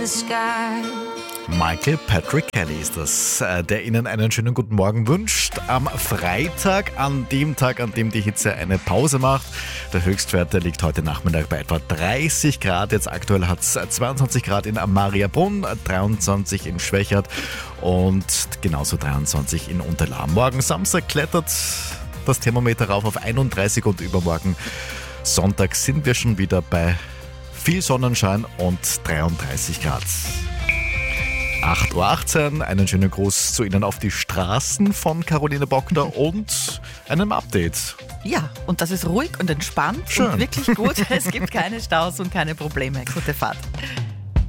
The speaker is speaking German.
Michael Patrick Kelly ist das, der Ihnen einen schönen guten Morgen wünscht. Am Freitag, an dem Tag, an dem die Hitze eine Pause macht. Der Höchstwert liegt heute Nachmittag bei etwa 30 Grad. Jetzt aktuell hat es 22 Grad in Mariabrunn, 23 in Schwächert und genauso 23 in Unterlahm. Morgen Samstag klettert das Thermometer rauf auf 31 und übermorgen Sonntag sind wir schon wieder bei viel Sonnenschein und 33 Grad. 8.18 Uhr, einen schönen Gruß zu Ihnen auf die Straßen von Caroline Bockner und einem Update. Ja, und das ist ruhig und entspannt Schön. und wirklich gut. Es gibt keine Staus und keine Probleme. Gute Fahrt.